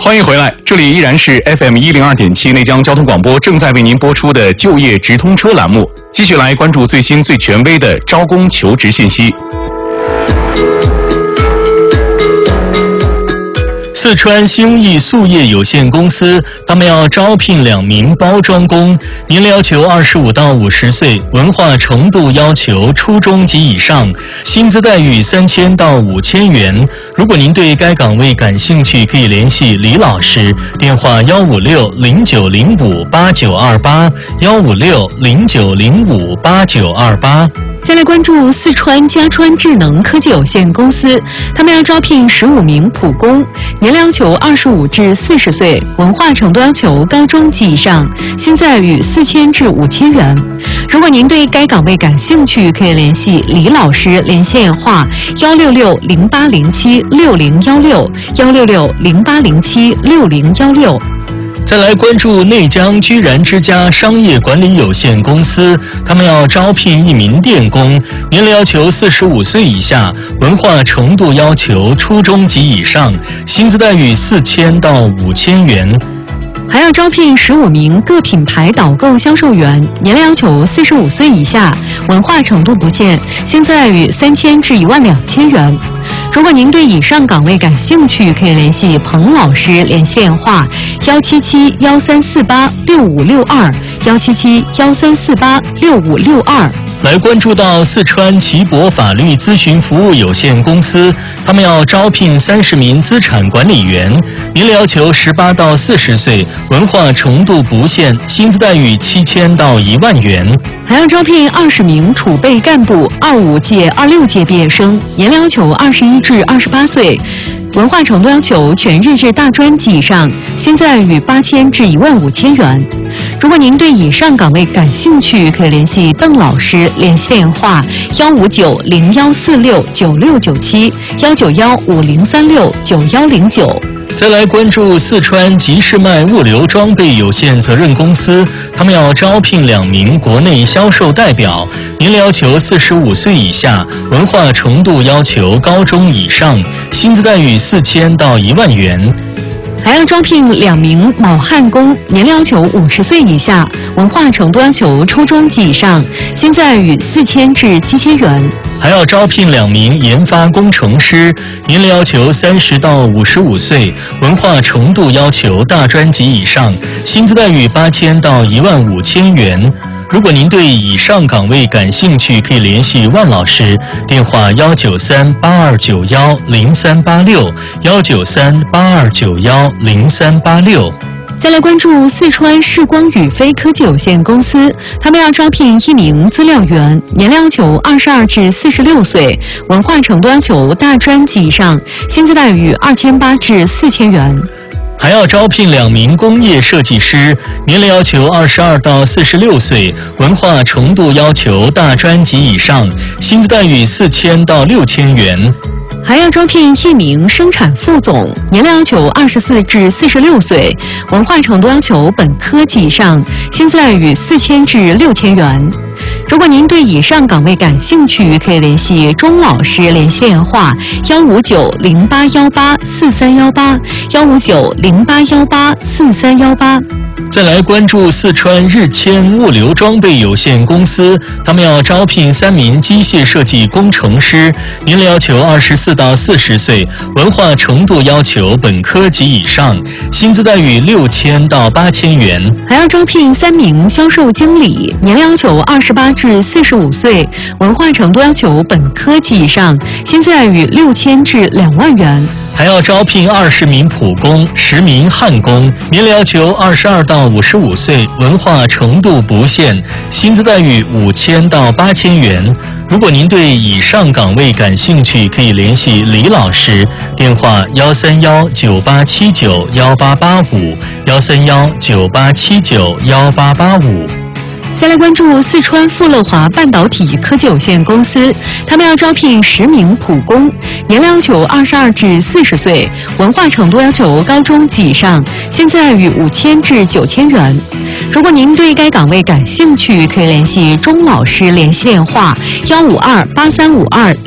欢迎回来，这里依然是 FM102.7内江交通广播正在为您播出的就业直通车栏目，继续来关注最新最权威的招工求职信息。 四川兴义塑业有限公司，他们要招聘2名包装工，年龄要求25到50岁，文化程度要求初中及以上，薪资待遇3000到5000元。如果您对该岗位感兴趣，可以联系李老师，电话156-0905-8928，156-0905-8928。 再来关注四川嘉川智能科技有限公司，他们要招聘15名普工，年龄要求25至40岁，文化程度要求高中及以上，薪资待遇4000至5000元。如果您对该岗位感兴趣，可以联系李老师，联系电话166-0807-6016，166-0807-6016。 再来关注内江居然之家商业管理有限公司，他们要招聘1名电工，年龄要求45岁以下，文化程度要求初中及以上，薪资待遇4000到5000元。 还要招聘15名各品牌导购销售员，年龄要求45岁以下，文化程度不限，薪资待遇3000至12000元。如果您对以上岗位感兴趣，可以联系彭老师，联系电话177-1348-6562，177-1348-6562。 来关注到四川奇博法律咨询服务有限公司，他们要招聘30名资产管理员，年龄要求18到40岁，文化程度不限，薪资待遇7000到1万元。 还要招聘20名储备干部，25届、26届毕业生，年龄要求21至28岁，文化程度要求全日制大专及以上，薪资待遇8000至15000元。如果您对以上岗位感兴趣，可以联系邓老师，联系电话159-0146-9697，191-5036-9109。 再来关注四川吉士迈物流装备有限责任公司，他们要招聘2名国内销售代表，年龄要求45岁以下，文化程度要求高中以上，薪资待遇4000到1万元。 还要招聘2名铆焊工，年龄要求50岁以下，文化程度要求初中及以上，薪资待遇4000至7000元。 还要招聘2名研发工程师，年龄要求30到55岁，文化程度要求大专及以上，薪资待遇8000到15000元。如果您对以上岗位感兴趣，可以联系万老师，电话193-8291-0386，193-8291-0386。 再来关注四川视光宇飞科技有限公司，他们要招聘1名资料员，年龄要求22至46岁，文化程度要求大专及以上，薪资待遇2800至4000元。 还要招聘2名工业设计师，年龄要求22到46岁，文化程度要求大专及以上，薪资待遇4000到6000元。 还要招聘1名生产副总，年龄要求24至46岁，文化程度要求本科及以上，薪资待遇4000至6000元。如果您对以上岗位感兴趣，可以联系钟老师，联系电话159-0818-4318，159-0818-4318。 再来关注四川日谦物流装备有限公司，他们要招聘3名机械设计工程师，年龄要求24到40岁，文化程度要求本科及以上，薪资待遇6000到8000元。 还要招聘3名销售经理，年龄要求28至45岁，文化程度要求本科及以上，薪资待遇6000至2万元。 还要招聘20名普工、10名焊工，年龄要求22到55岁，文化程度不限，薪资待遇5000到8000元。如果您对以上岗位感兴趣，可以联系李老师，电话131-9879-1885，131-9879-1885。 再来关注四川富乐华半导体科技有限公司，他们要招聘10名普工，年龄要求22至40岁，文化程度要求高中及以上，薪资待遇5000至9000元。如果您对该岗位感兴趣，可以联系钟老师，联系电话152-8352